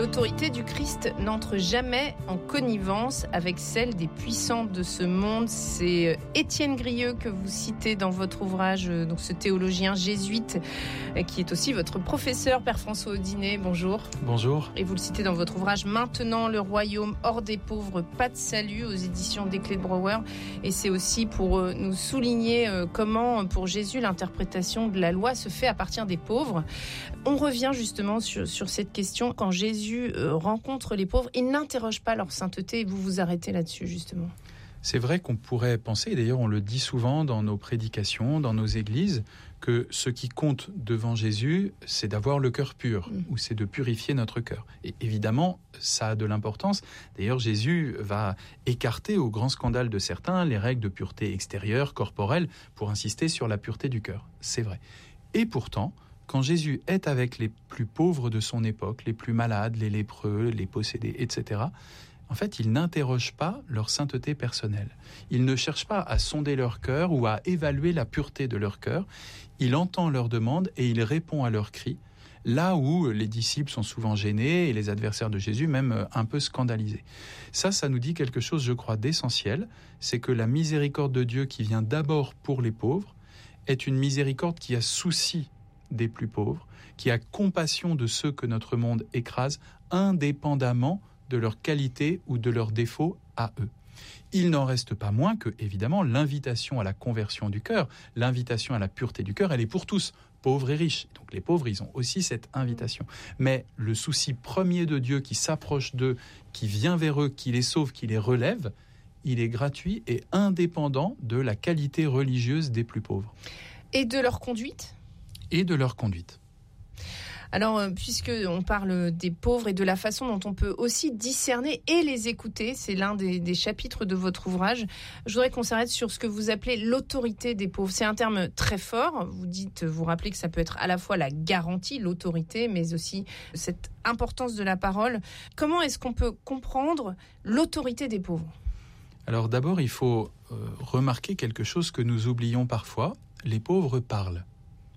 L'autorité du Christ n'entre jamais en connivence avec celle des puissants de ce monde. C'est Étienne Grieux que vous citez dans votre ouvrage, donc ce théologien jésuite qui est aussi votre professeur, Père François Audinet. Bonjour. Bonjour. Et vous le citez dans votre ouvrage Maintenant le royaume hors des pauvres, pas de salut, aux éditions des Clés de Brouwer. Et c'est aussi pour nous souligner comment, pour Jésus, l'interprétation de la loi se fait à partir des pauvres. On revient justement sur cette question. Quand Jésus rencontre les pauvres, il n'interroge pas leur sainteté, et vous vous arrêtez là-dessus justement. C'est vrai qu'on pourrait penser, et d'ailleurs on le dit souvent dans nos prédications, dans nos églises, que ce qui compte devant Jésus, c'est d'avoir le cœur pur, ou c'est de purifier notre cœur. Et évidemment, ça a de l'importance. D'ailleurs, Jésus va écarter au grand scandale de certains les règles de pureté extérieure, corporelle, pour insister sur la pureté du cœur. C'est vrai. Et pourtant, quand Jésus est avec les plus pauvres de son époque, les plus malades, les lépreux, les possédés, etc., en fait, il n'interroge pas leur sainteté personnelle. Il ne cherche pas à sonder leur cœur ou à évaluer la pureté de leur cœur. Il entend leurs demandes et il répond à leurs cris, là où les disciples sont souvent gênés et les adversaires de Jésus même un peu scandalisés. Ça nous dit quelque chose, je crois, d'essentiel. C'est que la miséricorde de Dieu qui vient d'abord pour les pauvres est une miséricorde qui a souci des plus pauvres, qui a compassion de ceux que notre monde écrase, indépendamment de leur qualité ou de leurs défauts à eux. Il n'en reste pas moins que, évidemment, l'invitation à la conversion du cœur, l'invitation à la pureté du cœur, elle est pour tous, pauvres et riches. Donc les pauvres, ils ont aussi cette invitation. Mais le souci premier de Dieu qui s'approche d'eux, qui vient vers eux, qui les sauve, qui les relève, il est gratuit et indépendant de la qualité religieuse des plus pauvres. Et de leur conduite ? Et de leur conduite. Alors, puisqu'on parle des pauvres et de la façon dont on peut aussi discerner et les écouter, c'est l'un des chapitres de votre ouvrage, je voudrais qu'on s'arrête sur ce que vous appelez l'autorité des pauvres. C'est un terme très fort. Vous rappelez que ça peut être à la fois la garantie, l'autorité, mais aussi cette importance de la parole. Comment est-ce qu'on peut comprendre l'autorité des pauvres ? Alors d'abord, il faut remarquer quelque chose que nous oublions parfois. Les pauvres parlent.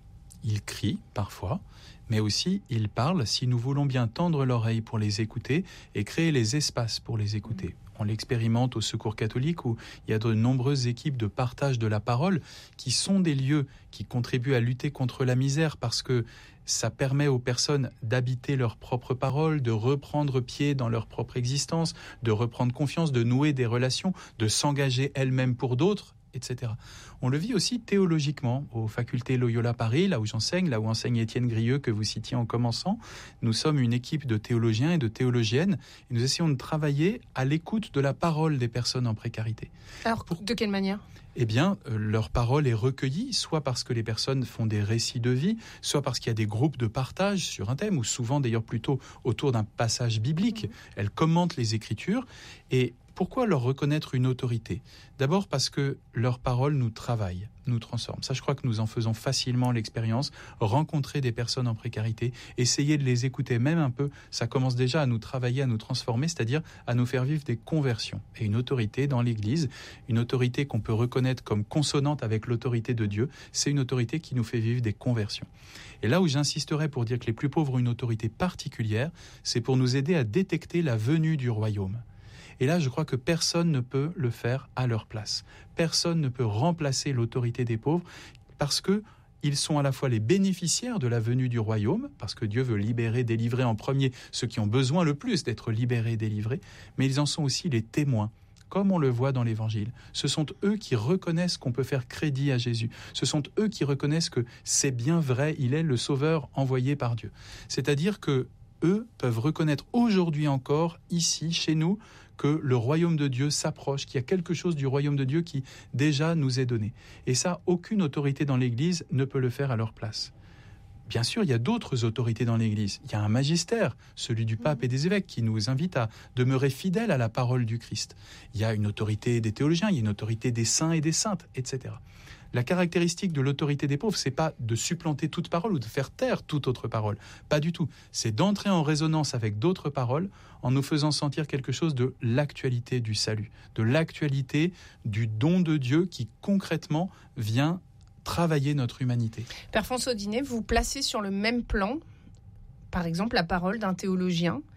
Ils crient parfois, mais aussi ils parlent si nous voulons bien tendre l'oreille pour les écouter et créer les espaces pour les écouter. On l'expérimente au Secours catholique où il y a de nombreuses équipes de partage de la parole qui sont des lieux qui contribuent à lutter contre la misère parce que ça permet aux personnes d'habiter leur propre parole, de reprendre pied dans leur propre existence, de reprendre confiance, de nouer des relations, de s'engager elles-mêmes pour d'autres, etc. On le vit aussi théologiquement aux facultés Loyola Paris, là où j'enseigne, là où enseigne Étienne Grieux que vous citiez en commençant. Nous sommes une équipe de théologiens et de théologiennes et nous essayons de travailler à l'écoute de la parole des personnes en précarité. Alors, de quelle manière ? Eh bien, leur parole est recueillie, soit parce que les personnes font des récits de vie, soit parce qu'il y a des groupes de partage sur un thème, ou souvent d'ailleurs plutôt autour d'un passage biblique. Elles commentent les Écritures. Et pourquoi leur reconnaître une autorité ? D'abord parce que leur parole nous travaille, nous transforme. Ça, je crois que nous en faisons facilement l'expérience. Rencontrer des personnes en précarité, essayer de les écouter même un peu, ça commence déjà à nous travailler, à nous transformer, c'est-à-dire à nous faire vivre des conversions. Et une autorité dans l'Église, une autorité qu'on peut reconnaître comme consonante avec l'autorité de Dieu, c'est une autorité qui nous fait vivre des conversions. Et là où j'insisterai pour dire que les plus pauvres ont une autorité particulière, c'est pour nous aider à détecter la venue du royaume. Et là, je crois que personne ne peut le faire à leur place. Personne ne peut remplacer l'autorité des pauvres parce que ils sont à la fois les bénéficiaires de la venue du royaume, parce que Dieu veut libérer, délivrer en premier ceux qui ont besoin le plus d'être libérés, délivrés, mais ils en sont aussi les témoins. Comme on le voit dans l'Évangile, ce sont eux qui reconnaissent qu'on peut faire crédit à Jésus. Ce sont eux qui reconnaissent que c'est bien vrai, il est le Sauveur envoyé par Dieu. C'est-à-dire que eux peuvent reconnaître aujourd'hui encore, ici, chez nous, que le royaume de Dieu s'approche, qu'il y a quelque chose du royaume de Dieu qui déjà nous est donné. Et ça, aucune autorité dans l'Église ne peut le faire à leur place. Bien sûr, il y a d'autres autorités dans l'Église. Il y a un magistère, celui du pape et des évêques, qui nous invite à demeurer fidèles à la parole du Christ. Il y a une autorité des théologiens, il y a une autorité des saints et des saintes, etc. La caractéristique de l'autorité des pauvres, c'est pas de supplanter toute parole ou de faire taire toute autre parole. Pas du tout. C'est d'entrer en résonance avec d'autres paroles en nous faisant sentir quelque chose de l'actualité du salut, de l'actualité du don de Dieu qui concrètement vient travailler notre humanité. Père François Audinet, vous placez sur le même plan, par exemple, la parole d'un théologien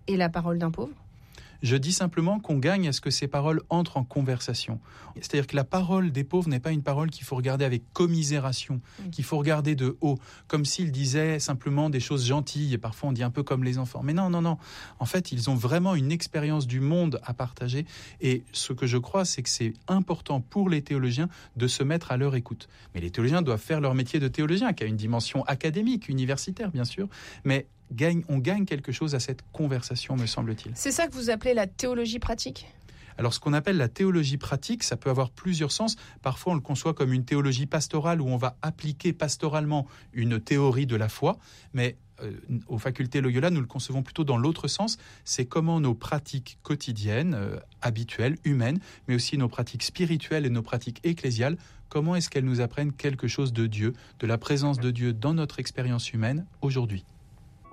et la parole d'un pauvre ? Je dis simplement qu'on gagne à ce que ces paroles entrent en conversation. C'est-à-dire que la parole des pauvres n'est pas une parole qu'il faut regarder avec commisération, qu'il faut regarder de haut, comme s'ils disaient simplement des choses gentilles, et parfois on dit un peu comme les enfants. Mais non. En fait, ils ont vraiment une expérience du monde à partager, et ce que je crois, c'est que c'est important pour les théologiens de se mettre à leur écoute. Mais les théologiens doivent faire leur métier de théologien, qui a une dimension académique, universitaire, bien sûr, mais on gagne quelque chose à cette conversation, me semble-t-il. C'est ça que vous appelez la théologie pratique ? Alors, ce qu'on appelle la théologie pratique, ça peut avoir plusieurs sens. Parfois, on le conçoit comme une théologie pastorale où on va appliquer pastoralement une théorie de la foi, mais aux facultés Loyola, nous le concevons plutôt dans l'autre sens. C'est comment nos pratiques quotidiennes, habituelles, humaines, mais aussi nos pratiques spirituelles et nos pratiques ecclésiales, comment est-ce qu'elles nous apprennent quelque chose de Dieu, de la présence de Dieu dans notre expérience humaine aujourd'hui ?